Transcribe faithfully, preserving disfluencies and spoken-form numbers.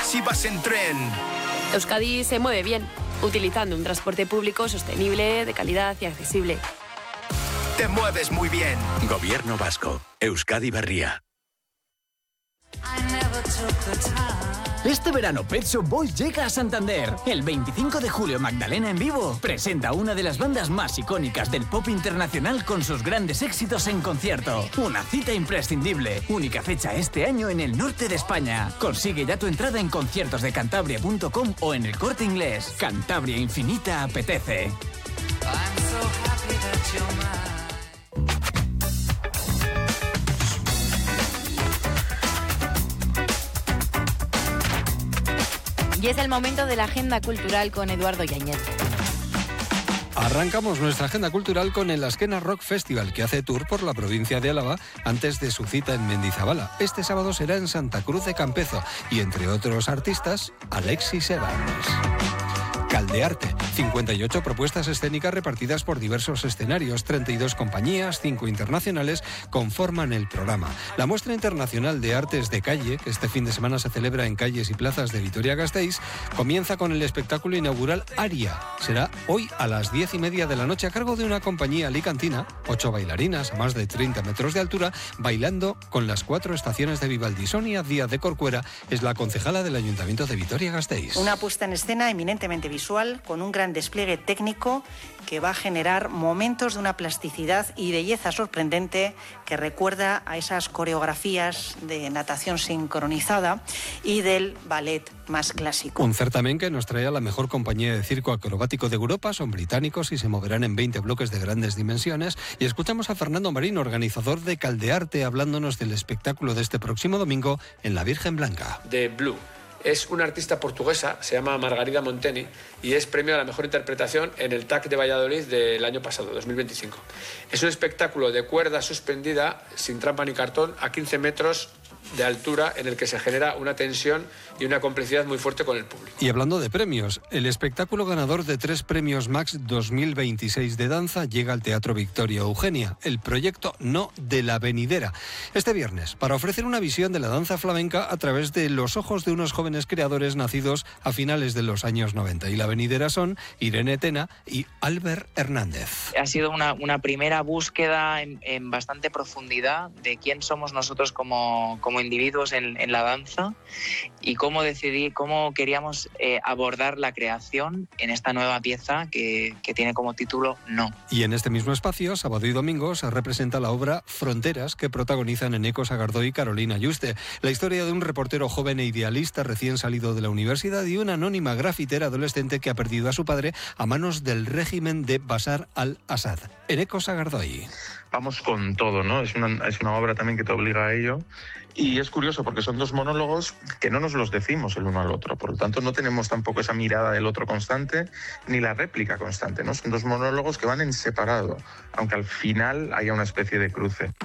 si vas en tren. Euskadi se mueve bien, utilizando un transporte público sostenible, de calidad y accesible. Te mueves muy bien. Gobierno vasco. Euskadi Berria. Este verano Pet Shop Boys llega a Santander. El veinticinco de julio Magdalena en vivo presenta una de las bandas más icónicas del pop internacional con sus grandes éxitos en concierto. Una cita imprescindible. Única fecha este año en el norte de España. Consigue ya tu entrada en conciertos de cantabria punto com o en El Corte Inglés. Cantabria Infinita apetece. Y es el momento de la agenda cultural con Eduardo Yáñez. Arrancamos nuestra agenda cultural con el Azkena Rock Festival, que hace tour por la provincia de Álava antes de su cita en Mendizabala. Este sábado será en Santa Cruz de Campezo y, entre otros artistas, Alexis Evans. Caldearte, cincuenta y ocho propuestas escénicas repartidas por diversos escenarios, treinta y dos compañías, cinco internacionales, conforman el programa. La muestra internacional de artes de calle, que este fin de semana se celebra en calles y plazas de Vitoria-Gasteiz, comienza con el espectáculo inaugural Aria. Será hoy a las diez y media de la noche a cargo de una compañía alicantina, ocho bailarinas a más de treinta metros de altura, bailando con las cuatro estaciones de Vivaldi. Sonia Díaz de Corcuera es la concejala del Ayuntamiento de Vitoria-Gasteiz. Una puesta en escena eminentemente visual, con un gran despliegue técnico que va a generar momentos de una plasticidad y belleza sorprendente que recuerda a esas coreografías de natación sincronizada y del ballet más clásico. Un certamen que nos trae a la mejor compañía de circo acrobático de Europa. Son británicos y se moverán en veinte bloques de grandes dimensiones. Y escuchamos a Fernando Marín, organizador de Caldearte, hablándonos del espectáculo de este próximo domingo en la Virgen Blanca. De Blue. Es una artista portuguesa, se llama Margarida Monteni, y es premio a la mejor interpretación en el T A C de Valladolid del año pasado, dos mil veinticinco. Es un espectáculo de cuerda suspendida, sin trampa ni cartón, a quince metros de altura, en el que se genera una tensión y una complicidad muy fuerte con el público. Y hablando de premios, el espectáculo ganador de tres premios Max dos mil veintiséis de danza llega al Teatro Victoria Eugenia, el proyecto No de la Venidera, este viernes, para ofrecer una visión de la danza flamenca a través de los ojos de unos jóvenes creadores nacidos a finales de los años noventa. Y la venidera son Irene Tena y Albert Hernández. Ha sido una, una primera búsqueda en, en bastante profundidad de quién somos nosotros como, como individuos en, en la danza y cómo decidí, cómo queríamos eh, abordar la creación en esta nueva pieza que, que tiene como título No. Y en este mismo espacio, sábado y domingo, se representa la obra Fronteras, que protagonizan Eneco Sagardó y Carolina Yuste. La historia de un reportero joven e idealista recién salido de la universidad y una anónima grafitera adolescente que ha perdido a su padre a manos del régimen de Bashar al-Assad. Eneco Sagardoy. Vamos con todo, ¿no? Es una, es una obra también que te obliga a ello. Y es curioso porque son dos monólogos que no nos los decimos el uno al otro. Por lo tanto, no tenemos tampoco esa mirada del otro constante ni la réplica constante, ¿no? Son dos monólogos que van en separado, aunque al final haya una especie de cruce.